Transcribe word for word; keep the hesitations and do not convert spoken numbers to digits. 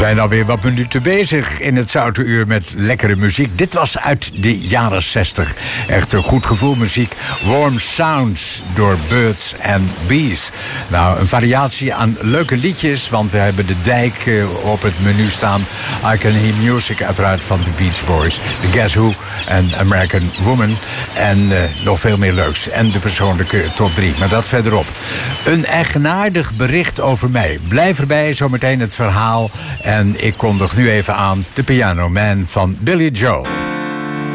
zijn alweer wat minuten bezig in het Zoute Uur met lekkere muziek. Dit was uit de jaren zestig. Echt een goed gevoel muziek. Warm Sounds door Birds and Bees. Nou, een variatie aan leuke liedjes, want we hebben de Dijk uh, op het menu staan. I Can Hear Music, uiteraard van de Beach Boys. The Guess Who en American Woman. En uh, nog veel meer leuks. En de persoonlijke top drie. Maar dat verderop. Een eigenaardig bericht over mij. Blijf erbij, zometeen het verhaal. En ik kondig nu even aan de Piano Man van Billy Joel.